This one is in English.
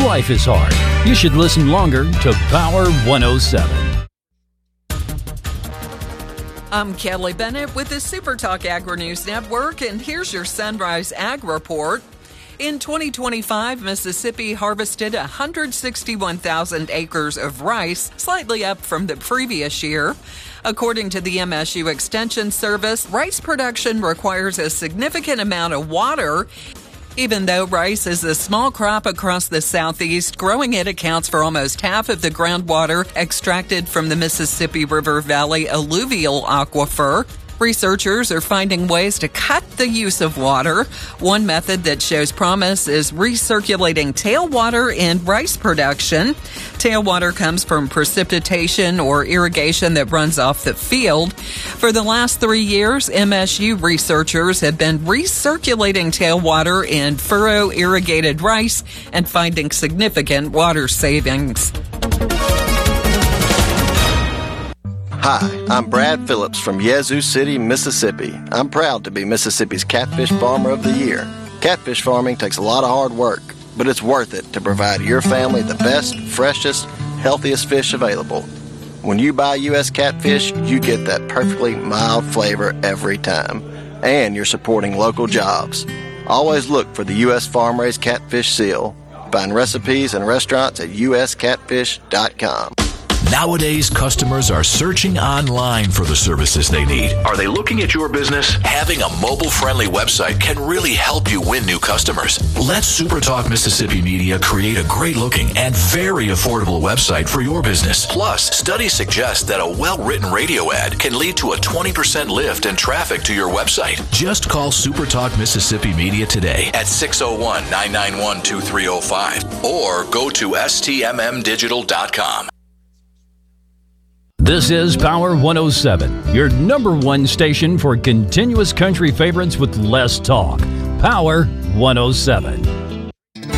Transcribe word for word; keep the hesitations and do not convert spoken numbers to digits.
life is hard, you should listen longer to Power one oh seven. I'm Kelly Bennett with the Super Talk Agri-News Network, and here's your Sunrise Ag Report. In twenty twenty-five, Mississippi harvested one hundred sixty-one thousand acres of rice, slightly up from the previous year. According to the M S U Extension Service, rice production requires a significant amount of water. Even though rice is a small crop across the Southeast, growing it accounts for almost half of the groundwater extracted from the Mississippi River Valley alluvial aquifer. Researchers are finding ways to cut the use of water. One method that shows promise is recirculating tailwater in rice production. Tailwater comes from precipitation or irrigation that runs off the field. For the last three years, M S U researchers have been recirculating tailwater in furrow-irrigated rice and finding significant water savings. Hi, I'm Brad Phillips from Yazoo City, Mississippi. I'm proud to be Mississippi's Catfish Farmer of the Year. Catfish farming takes a lot of hard work, but it's worth it to provide your family the best, freshest, healthiest fish available. When you buy U S catfish, you get that perfectly mild flavor every time, and you're supporting local jobs. Always look for the U S Farm-Raised Catfish seal. Find recipes and restaurants at u s catfish dot com. Nowadays, customers are searching online for the services they need. Are they looking at your business? Having a mobile-friendly website can really help you win new customers. Let SuperTalk Mississippi Media create a great-looking and very affordable website for your business. Plus, studies suggest that a well-written radio ad can lead to a twenty percent lift in traffic to your website. Just call SuperTalk Mississippi Media today at six oh one, nine nine one, two three oh five or go to s t m m digital dot com. This is Power one oh seven, your number one station for continuous country favorites with less talk. Power one oh seven.